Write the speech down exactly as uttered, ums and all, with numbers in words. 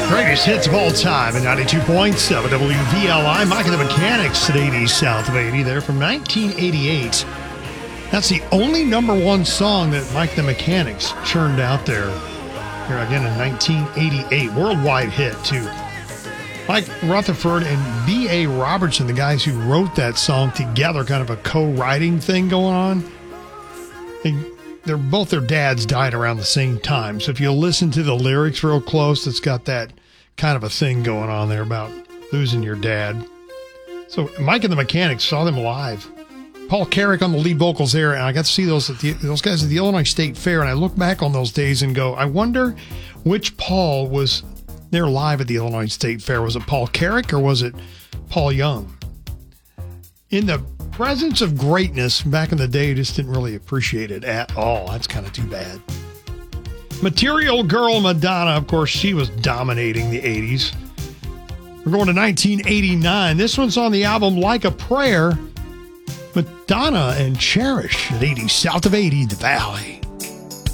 Greatest hits of all time at ninety-two point seven W V L I. Mike and the Mechanics at eighty South of eighty there from nineteen eighty-eight. That's the only number one song that Mike and the Mechanics churned out there. Here again in nineteen eighty-eight. Worldwide hit, too. Mike Rutherford and B A Robertson, the guys who wrote that song together, kind of a co-writing thing going on. They, they're both their dads died around the same time. So if you listen to the lyrics real close, it's got that kind of a thing going on there about losing your dad. So Mike and the Mechanics saw them live. Paul Carrick on the lead vocals there, and I got to see those at the, those guys at the Illinois State Fair, and I look back on those days and go, I wonder which Paul was there live at the Illinois State Fair. Was it Paul Carrick or was it Paul Young? In the presence of greatness back in the day, you just didn't really appreciate it at all. That's kind of too bad. Material Girl Madonna, of course, she was dominating the eighties. We're going to nineteen eighty-nine. This one's on the album Like a Prayer. Madonna and Cherish at eighty South of eighty, The Valley.